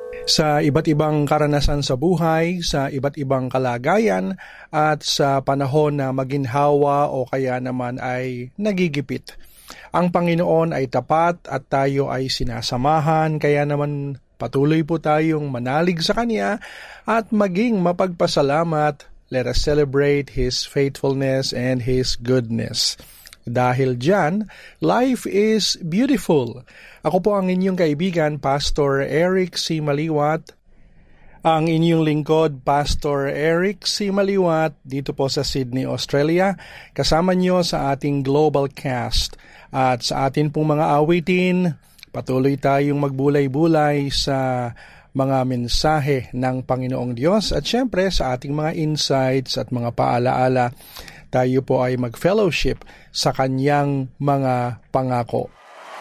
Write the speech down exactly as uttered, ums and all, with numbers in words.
Sa iba't ibang karanasan sa buhay, sa iba't ibang kalagayan, at sa panahon na maginhawa o kaya naman ay nagigipit. Ang Panginoon ay tapat at tayo ay sinasamahan, kaya naman patuloy po tayong manalig sa Kanya at maging mapagpasalamat. Let us celebrate His faithfulness and His goodness. Dahil dyan, life is beautiful. Ako po ang inyong kaibigan, Pastor Eric C. Maliwat. Ang inyong lingkod, Pastor Eric C. Maliwat, dito po sa Sydney, Australia. Kasama nyo sa ating Global Cast. At sa atin pong mga awitin, patuloy tayong magbulay-bulay sa mga mensahe ng Panginoong Diyos. At syempre sa ating mga insights at mga paalaala, tayo po ay mag-fellowship sa Kanyang mga pangako.